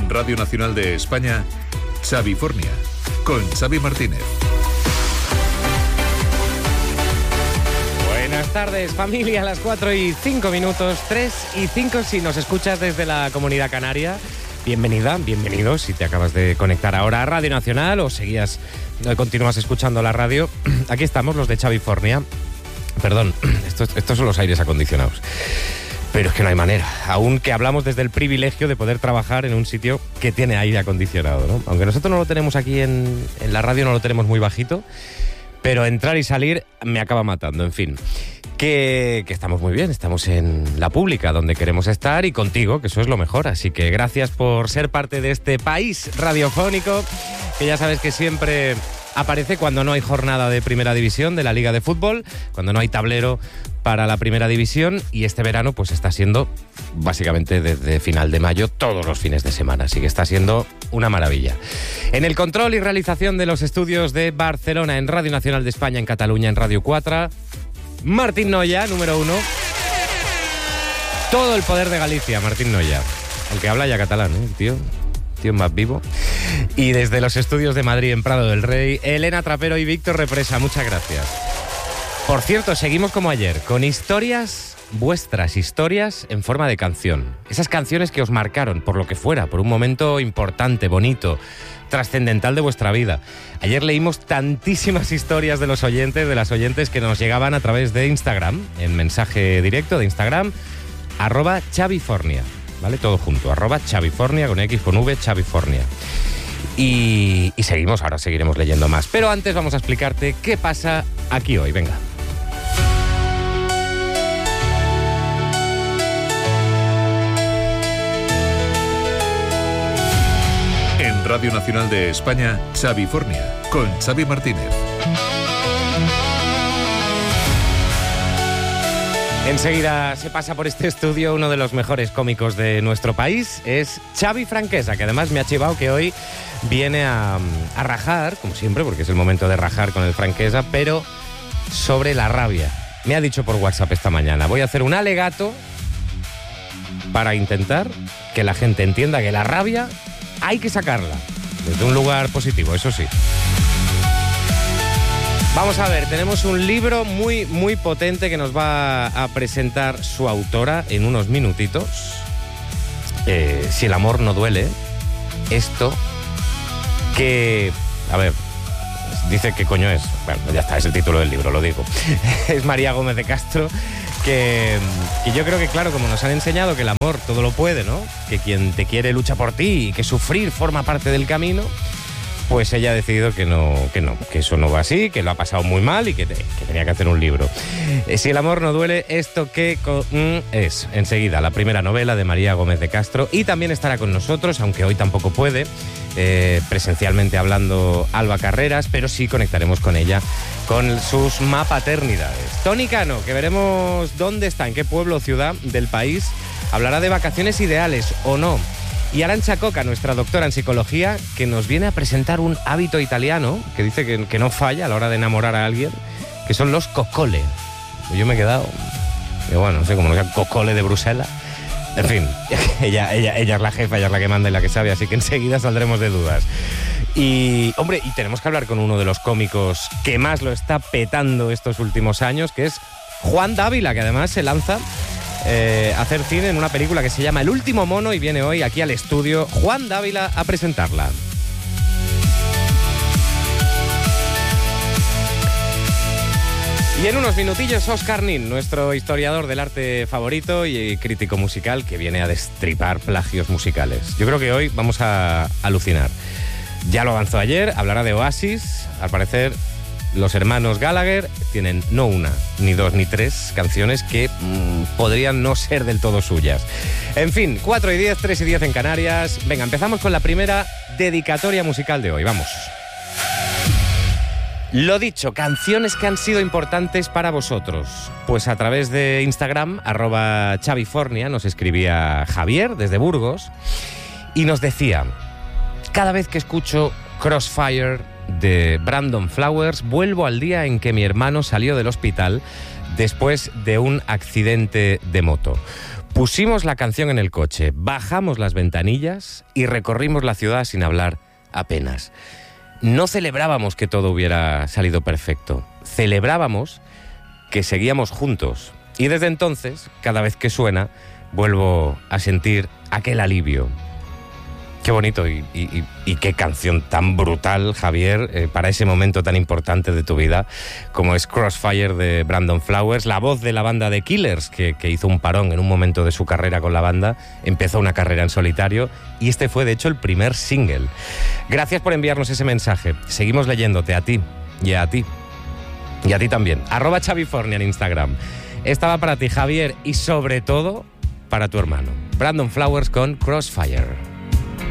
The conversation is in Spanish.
En Radio Nacional de España, Xavifornia, con Xavi Martínez. Buenas tardes, familia, a las 4:05, 3:05 si nos escuchas desde la Comunidad Canaria. Bienvenida, bienvenido si te acabas de conectar ahora a Radio Nacional o continúas escuchando la radio. Aquí estamos, los de Xavifornia. Perdón, estos son los aires acondicionados. Pero es que no hay manera, aún que hablamos desde el privilegio de poder trabajar en un sitio que tiene aire acondicionado, ¿no? Aunque nosotros no lo tenemos aquí en la radio, no lo tenemos muy bajito, pero entrar y salir me acaba matando, en fin. Que estamos muy bien, estamos en la pública, donde queremos estar, y contigo, que eso es lo mejor. Así que gracias por ser parte de este país radiofónico, que ya sabes que siempre aparece cuando no hay jornada de Primera División de la Liga de Fútbol, cuando no hay tablero para la Primera División, y este verano pues está siendo básicamente desde final de mayo todos los fines de semana, así que está siendo una maravilla. En el control y realización de los estudios de Barcelona, en Radio Nacional de España, en Cataluña, en Radio 4, Martín Noya, número 1. Todo el poder de Galicia, Martín Noya, aunque habla ya catalán, tío más vivo. Y desde los estudios de Madrid, en Prado del Rey, Elena Trapero y Víctor Represa, muchas gracias. Por cierto, seguimos como ayer, con historias, vuestras historias en forma de canción. Esas canciones que os marcaron, por lo que fuera, por un momento importante, bonito, trascendental de vuestra vida. Ayer leímos tantísimas historias de los oyentes, de las oyentes que nos llegaban a través de Instagram, en mensaje directo de Instagram, @Xavifornia, ¿vale? Todo junto, @Xavifornia, con X, con V, Xavifornia. Y seguimos, ahora seguiremos leyendo más. Pero antes vamos a explicarte qué pasa aquí hoy, venga. En Radio Nacional de España, Xavifornia, con Xavi Martínez. Enseguida se pasa por este estudio uno de los mejores cómicos de nuestro país, es Xavi Franquesa, que además me ha chivado que hoy viene a rajar, como siempre, porque es el momento de rajar con el Franquesa, pero sobre la rabia. Me ha dicho por WhatsApp esta mañana, voy a hacer un alegato para intentar que la gente entienda que la rabia hay que sacarla desde un lugar positivo, eso sí. Vamos a ver, tenemos un libro muy, muy potente que nos va a presentar su autora en unos minutitos. Si el amor no duele, esto que... A ver, dice qué coño es. Bueno, ya está, es el título del libro, lo digo. Es María Gómez de Castro, que yo creo que, claro, como nos han enseñado que el amor todo lo puede, ¿no? Que quien te quiere lucha por ti y que sufrir forma parte del camino, pues ella ha decidido que eso no va así, que lo ha pasado muy mal y que tenía que hacer un libro. Si el amor no duele, ¿esto qué es? Enseguida, la primera novela de María Gómez de Castro, y también estará con nosotros, aunque hoy tampoco puede, presencialmente hablando Alba Carreras, pero sí conectaremos con ella, con sus mapaternidades. Toni Cano, que veremos dónde está, en qué pueblo o ciudad del país, hablará de vacaciones ideales o no. Y Arantxa Coca, nuestra doctora en psicología, que nos viene a presentar un hábito italiano que dice que no falla a la hora de enamorar a alguien, que son los coccole. Yo me he quedado, bueno, no sé cómo sea, coccole de Bruselas. En fin, ella es la jefa, ella es la que manda y la que sabe, así que enseguida saldremos de dudas. Y, hombre, y tenemos que hablar con uno de los cómicos que más lo está petando estos últimos años, que es Juan Dávila, que además se lanza hacer cine en una película que se llama El último mono, y viene hoy aquí al estudio Juan Dávila a presentarla. Y en unos minutillos Óscar Nin, nuestro historiador del arte favorito y crítico musical, que viene a destripar plagios musicales. Yo creo que hoy vamos a alucinar. Ya lo avanzó ayer, hablará de Oasis. Al parecer los hermanos Gallagher tienen no una, ni dos, ni tres canciones que podrían no ser del todo suyas. En fin, 4:10, 3:10 en Canarias. Venga, empezamos con la primera dedicatoria musical de hoy. Vamos. Lo dicho, canciones que han sido importantes para vosotros. Pues a través de Instagram, @Xavifornia, nos escribía Javier desde Burgos y nos decía: cada vez que escucho Crossfire de Brandon Flowers, vuelvo al día en que mi hermano salió del hospital después de un accidente de moto. Pusimos la canción en el coche, bajamos las ventanillas y recorrimos la ciudad sin hablar apenas. No celebrábamos que todo hubiera salido perfecto, celebrábamos que seguíamos juntos. Y desde entonces, cada vez que suena, vuelvo a sentir aquel alivio. Qué bonito y qué canción tan brutal, Javier, para ese momento tan importante de tu vida, como es Crossfire de Brandon Flowers, la voz de la banda de Killers, que hizo un parón en un momento de su carrera con la banda, empezó una carrera en solitario y este fue de hecho el primer single. Gracias por enviarnos ese mensaje. Seguimos leyéndote a ti y a ti. Y a ti también. @Xavifornia en Instagram. Estaba para ti, Javier, y sobre todo para tu hermano. Brandon Flowers con Crossfire.